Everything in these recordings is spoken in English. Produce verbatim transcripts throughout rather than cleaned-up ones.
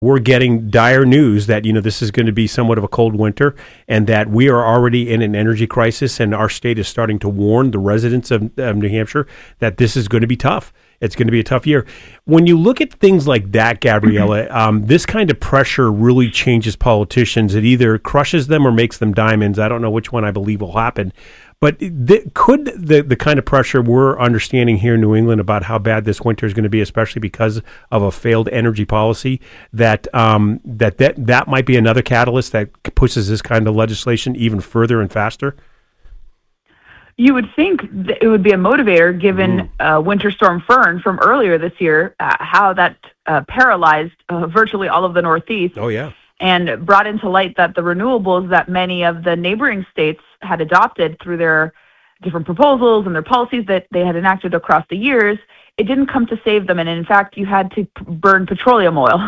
we're getting dire news that, you know, this is going to be somewhat of a cold winter and that we are already in an energy crisis, and our state is starting to warn the residents of, of New Hampshire that this is going to be tough. It's going to be a tough year. When you look at things like that, Gabriella, um, this kind of pressure really changes politicians. It either crushes them or makes them diamonds. I don't know which one I believe will happen. But th- could the, the kind of pressure we're understanding here in New England about how bad this winter is going to be, especially because of a failed energy policy, that um, that, that that might be another catalyst that pushes this kind of legislation even further and faster? You would think that it would be a motivator, given mm. uh, Winter Storm Fern from earlier this year, uh, how that uh, paralyzed uh, virtually all of the Northeast. Oh, yeah. And brought into light that the renewables that many of the neighboring states had adopted through their different proposals and their policies that they had enacted across the years, it didn't come to save them. And in fact, you had to p- burn petroleum oil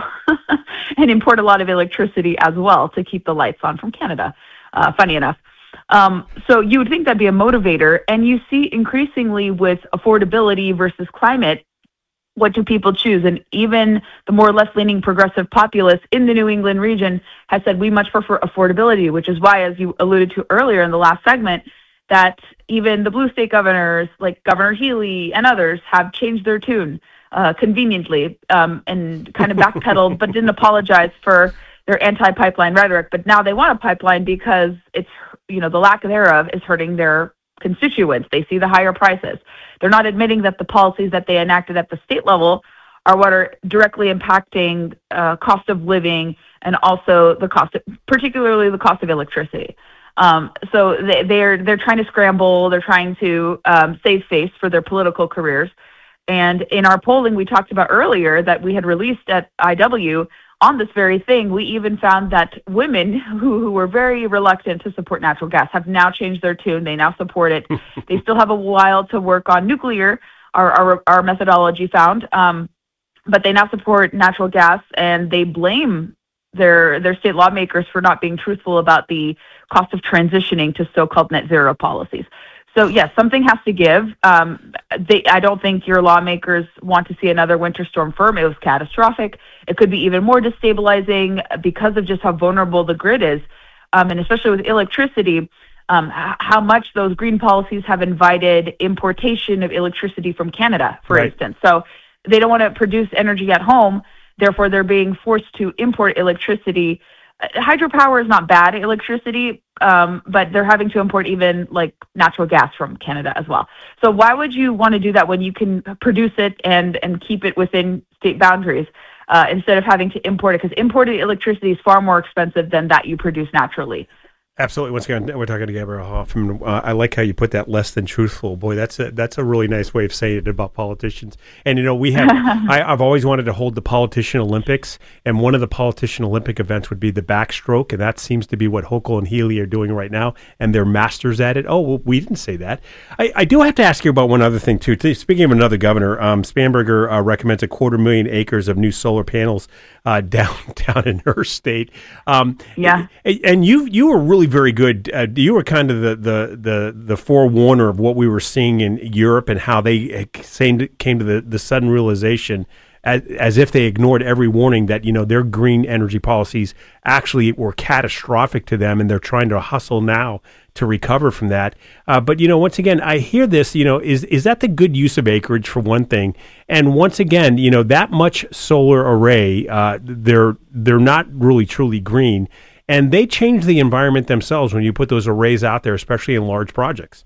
and import a lot of electricity as well to keep the lights on from Canada, uh, funny enough. Um, so you would think that'd be a motivator. And you see increasingly with affordability versus climate, what do people choose? And even the more left-leaning progressive populace in the New England region has said we much prefer affordability, which is why, as you alluded to earlier in the last segment, that even the blue state governors like Governor Healy and others have changed their tune uh, conveniently um, and kind of backpedaled, but didn't apologize for their anti-pipeline rhetoric. But now they want a pipeline because it's, you know, the lack thereof is hurting their constituents. They see the higher prices. They're not admitting that the policies that they enacted at the state level are what are directly impacting uh, cost of living and also the cost, of, particularly the cost of electricity. Um, so they, they're they're trying to scramble. They're trying to um, save face for their political careers. And in our polling, we talked about earlier that we had released at I W on this very thing. We even found that women who, who were very reluctant to support natural gas have now changed their tune. They now support it. They still have a while to work on nuclear, our our, our methodology found, um, but they now support natural gas, and they blame their their state lawmakers for not being truthful about the cost of transitioning to so-called net zero policies. So yes, something has to give. Um, they, I don't think your lawmakers want to see another winter storm Fern. It was catastrophic. It could be even more destabilizing because of just how vulnerable the grid is, um, and especially with electricity, um, h- how much those green policies have invited importation of electricity from Canada, for right. instance. So they don't want to produce energy at home. Therefore, they're being forced to import electricity. Hydropower is not bad electricity, um, but they're having to import even like natural gas from Canada as well. So why would you want to do that when you can produce it and, and keep it within state boundaries uh, instead of having to import it? Because imported electricity is far more expensive than that you produce naturally. Absolutely. Once again, we're talking to Gabriella Hoffman. Uh, I like how you put that less than truthful. Boy, that's a, that's a really nice way of saying it about politicians. And, you know, we have, I, I've always wanted to hold the Politician Olympics, and one of the Politician Olympic events would be the backstroke, and that seems to be what Hochul and Healy are doing right now, and they're masters at it. Oh, well, we didn't say that. I, I do have to ask you about one other thing, too. Speaking of another governor, um, Spanberger uh, recommends a quarter million acres of new solar panels uh, down, down in her state. Um, yeah. And, and you, you were really very good. Uh, you were kind of the, the, the, the forewarner of what we were seeing in Europe and how they came to, came to the, the sudden realization, as, as if they ignored every warning, that, you know, their green energy policies actually were catastrophic to them, and they're trying to hustle now to recover from that. Uh, but, you know, once again, I hear this, you know, is is that the good use of acreage, for one thing? And once again, you know, that much solar array, uh, they're they're not really truly green. And they change the environment themselves when you put those arrays out there, especially in large projects.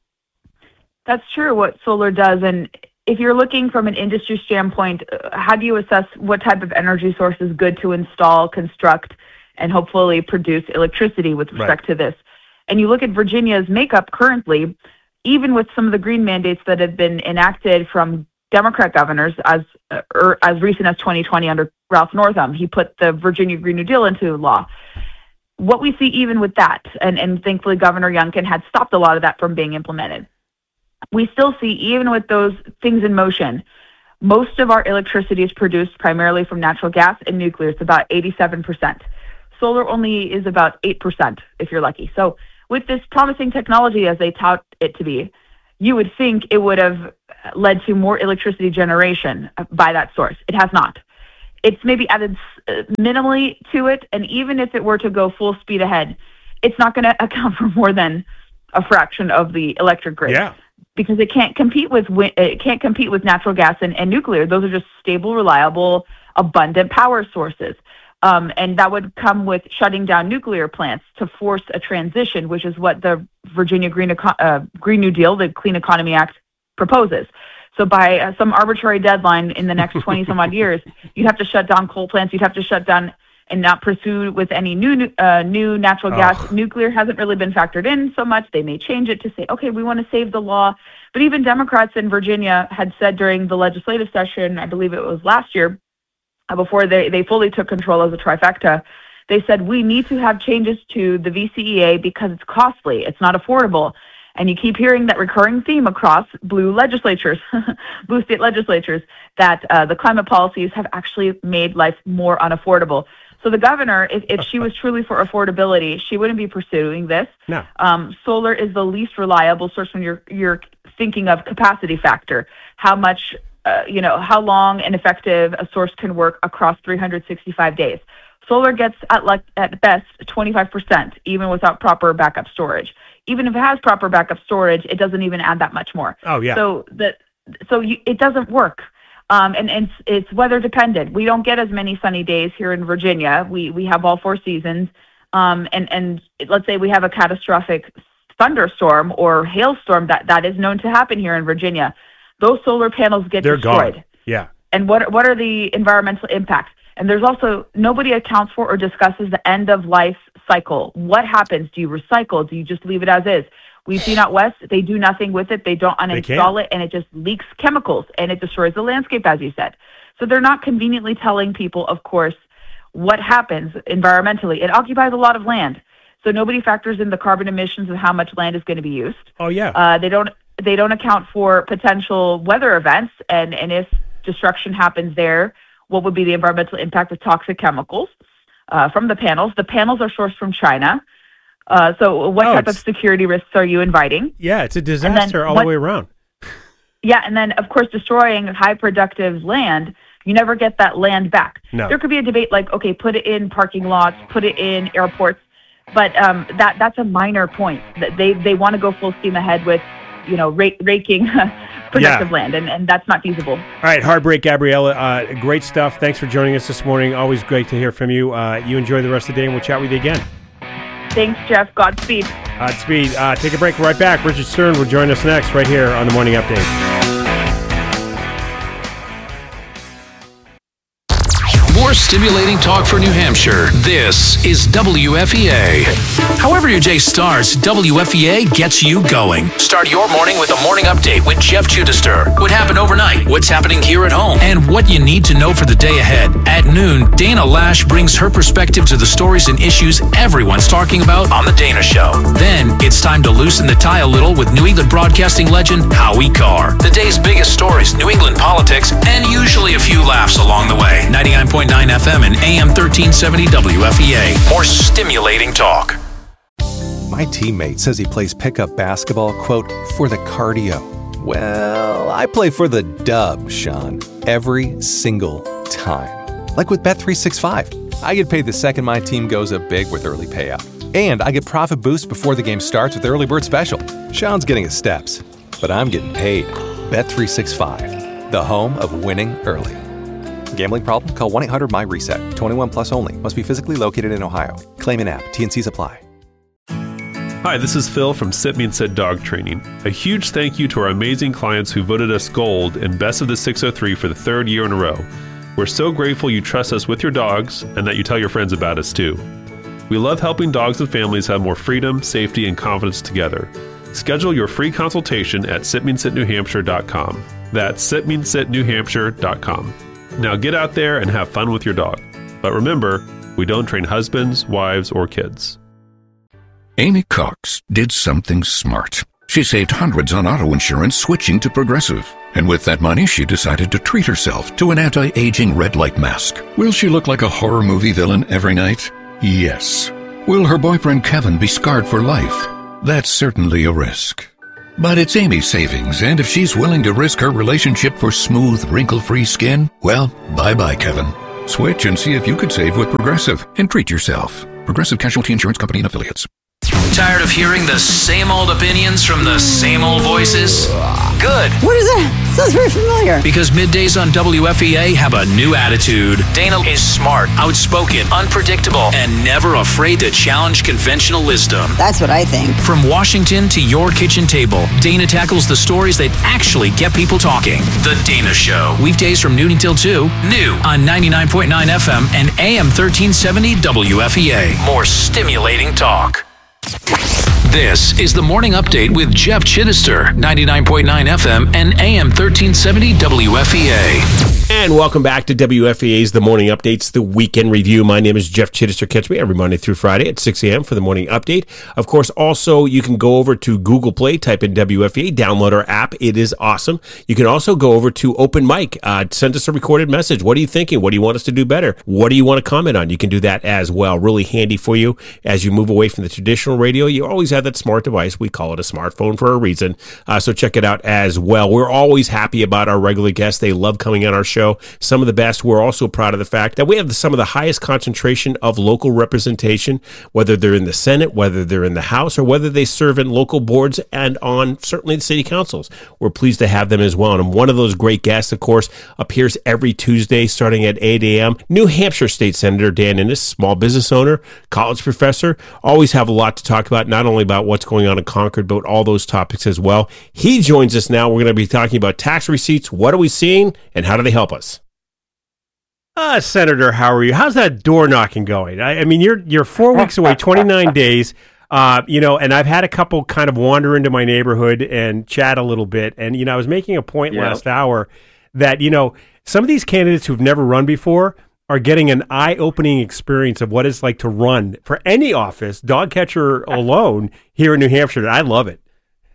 That's true, what solar does. And if you're looking from an industry standpoint, how do you assess what type of energy source is good to install, construct, and hopefully produce electricity with respect right. to this? And you look at Virginia's makeup currently, even with some of the green mandates that have been enacted from Democrat governors as uh, er, as recent as twenty twenty under Ralph Northam. He put the Virginia Green New Deal into law. What we see even with that, and, and thankfully Governor Youngkin had stopped a lot of that from being implemented, we still see, even with those things in motion, most of our electricity is produced primarily from natural gas and nuclear. It's about eighty-seven percent. Solar only is about eight percent, if you're lucky. So with this promising technology, as they tout it to be, you would think it would have led to more electricity generation by that source. It has not. it's maybe added uh, minimally to it, and even if it were to go full speed ahead, it's not going to account for more than a fraction of the electric grid. Yeah. Because it can't compete with wi- it can't compete with natural gas and, and nuclear. Those are just stable, reliable, abundant power sources. Um, and that would come with shutting down nuclear plants to force a transition, which is what the Virginia Green, Eco- uh, Green New Deal, the Clean Economy Act, proposes. So by uh, some arbitrary deadline in the next twenty some odd years, you'd have to shut down coal plants. You'd have to shut down and not pursue with any new uh, new natural gas. Oh. Nuclear hasn't really been factored in so much. They may change it to say, okay, we want to save the law. But even Democrats in Virginia had said during the legislative session, I believe it was last year, uh, before they, they fully took control as a trifecta, they said we need to have changes to the V C E A because it's costly. It's not affordable. And you keep hearing that recurring theme across blue legislatures, blue state legislatures, that uh, the climate policies have actually made life more unaffordable. So the governor, if, if she was truly for affordability, she wouldn't be pursuing this. No. Um, solar is the least reliable source when you're you're thinking of capacity factor, how much, uh, you know, how long and effective a source can work across three hundred sixty-five days. Solar gets at like at best twenty-five percent, even without proper backup storage. Even if it has proper backup storage, it doesn't even add that much more. Oh yeah. So the so you, it doesn't work. Um, and, and it's, it's weather dependent. We don't get as many sunny days here in Virginia. We we have all four seasons. Um, and, and let's say we have a catastrophic thunderstorm or hailstorm that, that is known to happen here in Virginia. Those solar panels get They're destroyed. gone. Yeah. And what what are the environmental impacts? And there's also, nobody accounts for or discusses the end of life cycle. What happens? Do you recycle? Do you just leave it as is? We've seen out west, they do nothing with it. They don't uninstall it, and it just leaks chemicals, and it destroys the landscape, as you said. So they're not conveniently telling people, of course, what happens environmentally. It occupies a lot of land. So nobody factors in the carbon emissions of how much land is going to be used. Oh, yeah. Uh, they don't they don't account for potential weather events, and, and if destruction happens there, what would be the environmental impact of toxic chemicals uh, from the panels. The panels are sourced from China. Uh, so what oh, type of security risks are you inviting? Yeah, it's a disaster all what, the way around. Yeah, and then, of course, destroying high productive land, you never get that land back. No. There could be a debate like, okay, put it in parking lots, put it in airports, but um, that that's a minor point. They, they want to go full steam ahead with, you know, ra- raking productive yeah. land, and, and that's not feasible. All right, Heartbreak Gabriella, uh, great stuff. Thanks for joining us this morning. Always great to hear from you. Uh, you enjoy the rest of the day, and we'll chat with you again. Thanks, Jeff. Godspeed. Godspeed. Uh, take a break. Right back. Richard Stern will join us next right here on the Morning Update. More stimulating talk for New Hampshire. This is W F E A. However your day starts, W F E A gets you going. Start your morning with a morning update with Jeff Chudester. What happened overnight, what's happening here at home, and what you need to know for the day ahead. At noon, Dana Lash brings her perspective to the stories and issues everyone's talking about on The Dana Show. Then, it's time to loosen the tie a little with New England broadcasting legend Howie Carr. The day's biggest stories, New England politics, and usually a few laughs along the way. ninety-nine point nine F M and A M thirteen seventy W F E A. More stimulating talk. My teammate says he plays pickup basketball, quote, for the cardio. Well, I play for the dub, Sean, every single time. Like with Bet three sixty-five. I get paid the second my team goes up big with early payout. And I get profit boosts before the game starts with Early Bird Special. Sean's getting his steps, but I'm getting paid. Bet three sixty-five, the home of winning early. Gambling problem? Call one eight hundred my reset. twenty-one plus only. Must be physically located in Ohio. Claim in app. T N Cs apply. Hi, this is Phil from Sit Me and Sit Dog Training. A huge thank you to our amazing clients who voted us gold and best of the six oh three for the third year in a row. We're so grateful you trust us with your dogs and that you tell your friends about us too. We love helping dogs and families have more freedom, safety, and confidence together. Schedule your free consultation at sit mean sit new hampshire dot com. That's sit mean sit new hampshire dot com. Now get out there and have fun with your dog. But remember, we don't train husbands, wives, or kids. Amy Cox did something smart. She saved hundreds on auto insurance switching to Progressive. And with that money, she decided to treat herself to an anti-aging red light mask. Will she look like a horror movie villain every night? Yes. Will her boyfriend Kevin be scarred for life? That's certainly a risk. But it's Amy's savings, and if she's willing to risk her relationship for smooth, wrinkle-free skin, well, bye-bye, Kevin. Switch and see if you could save with Progressive and treat yourself. Progressive Casualty Insurance Company and Affiliates. Tired of hearing the same old opinions from the same old voices? Good. What is that? Sounds very familiar. Because middays on W F E A have a new attitude. Dana is smart, outspoken, unpredictable, and never afraid to challenge conventional wisdom. That's what I think. From Washington to your kitchen table, Dana tackles the stories that actually get people talking. The Dana Show. Weekdays from noon until two. New on ninety-nine point nine F M and A M thirteen seventy W F E A. More stimulating talk. This is the Morning Update with Jeff Chittister, ninety-nine point nine F M and A M thirteen seventy W F E A. And welcome back to W F E A's The Morning Updates, the Weekend Review. My name is Jeff Chittister. Catch me every Monday through Friday at six a.m. for the Morning Update. Of course, also, you can go over to Google Play, type in W F E A, download our app. It is awesome. You can also go over to Open Mic. Uh, send us a recorded message. What are you thinking? What do you want us to do better? What do you want to comment on? You can do that as well. Really handy for you as you move away from the traditional radio. You always have that smart device. We call it a smartphone for a reason. Uh, so check it out as well. We're always happy about our regular guests. They love coming on our show. Some of the best. We're also proud of the fact that we have some of the highest concentration of local representation, whether they're in the Senate, whether they're in the House, or whether they serve in local boards and on certainly the city councils. We're pleased to have them as well. And one of those great guests, of course, appears every Tuesday starting at eight a.m. New Hampshire State Senator Dan Innes, small business owner, college professor, always have a lot to talk about, not only about what's going on in Concord, but all those topics as well. He joins us now. We're going to be talking about tax receipts. What are we seeing and how do they help us? Uh, Senator, how are you? How's that door knocking going? I, I mean, you're you're four weeks away, twenty-nine days, uh, you know, and I've had a couple kind of wander into my neighborhood and chat a little bit. And, you know, I was making a point yeah. last hour that, you know, some of these candidates who've never run before are getting an eye-opening experience of what it's like to run for any office, dog catcher alone, here in New Hampshire. I love it.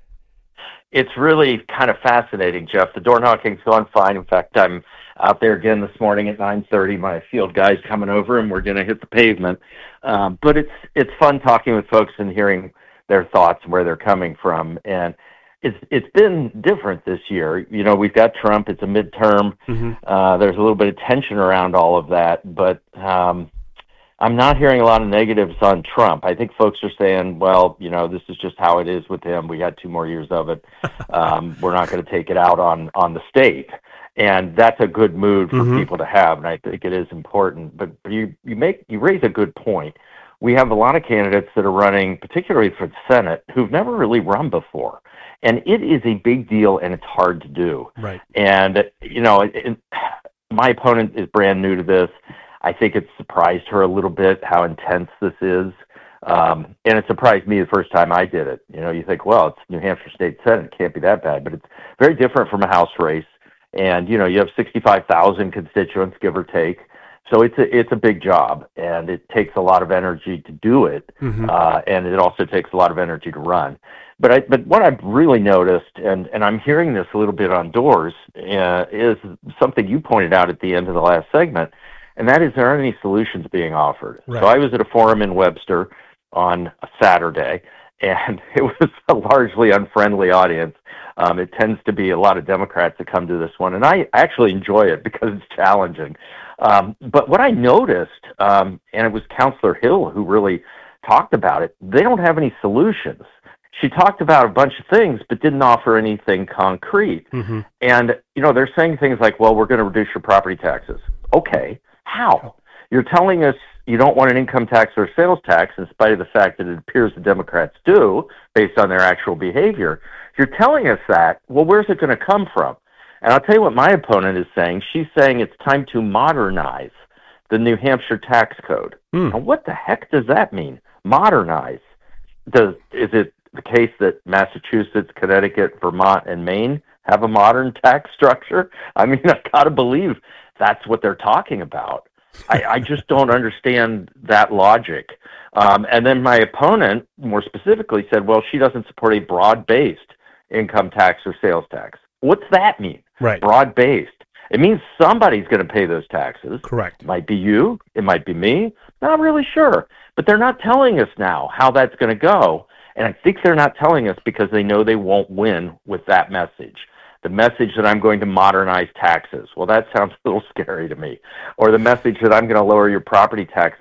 It's really kind of fascinating, Jeff. The door knocking's gone fine. In fact, I'm out there again this morning at nine thirty. My field guy's coming over, and we're going to hit the pavement. Um, but it's it's fun talking with folks and hearing their thoughts and where they're coming from. And it's it's been different this year. You know, we've got Trump. It's a midterm. Mm-hmm. Uh, there's a little bit of tension around all of that. But um, I'm not hearing a lot of negatives on Trump. I think folks are saying, well, you know, this is just how it is with him. We got two more years of it. Um, we're not going to take it out on, on the state. And that's a good mood for mm-hmm. people to have, and I think it is important. But you, you make you raise a good point. We have a lot of candidates that are running, particularly for the Senate, who've never really run before. And it is a big deal, and it's hard to do. Right. And, you know, it, it, my opponent is brand new to this. I think it surprised her a little bit how intense this is. Um, and it surprised me the first time I did it. You know, you think, well, it's New Hampshire State Senate. It can't be that bad. But it's very different from a House race. And, you know, you have sixty-five thousand constituents, give or take. So it's a, it's a big job, and it takes a lot of energy to do it, mm-hmm. uh, and it also takes a lot of energy to run. But I, but what I've really noticed, and, and I'm hearing this a little bit on doors, uh, is something you pointed out at the end of the last segment, and that is there aren't any solutions being offered. Right. So I was at a forum in Webster on a Saturday, and it was a largely unfriendly audience. Um, it tends to be a lot of Democrats that come to this one, and I actually enjoy it because it's challenging. Um, but what I noticed, um, and it was Counselor Hill who really talked about it, they don't have any solutions. She talked about a bunch of things, but didn't offer anything concrete. Mm-hmm. And, you know, they're saying things like, well, we're going to reduce your property taxes. Okay, how? You're telling us you don't want an income tax or a sales tax, in spite of the fact that it appears the Democrats do, based on their actual behavior. You're telling us that, well, where's it going to come from? And I'll tell you what my opponent is saying. She's saying it's time to modernize the New Hampshire tax code. Mm. Now, what the heck does that mean, modernize? Does is it the case that Massachusetts, Connecticut, Vermont, and Maine have a modern tax structure? I mean, I got to believe that's what they're talking about. I, I just don't understand that logic. Um, and then my opponent, more specifically, said, well, she doesn't support a broad-based income tax or sales tax. What's that mean? Right. Broad-based. It means somebody's going to pay those taxes. Correct. It might be you. It might be me. Not really sure. But they're not telling us now how that's going to go. And I think they're not telling us because they know they won't win with that message. The message that I'm going to modernize taxes. Well, that sounds a little scary to me. Or the message that I'm going to lower your property tax